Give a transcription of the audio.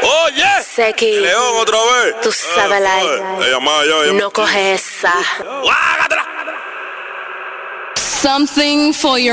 Oye, Seki, León otra vez. tú sabes no coge esa. Guágatela. Something for your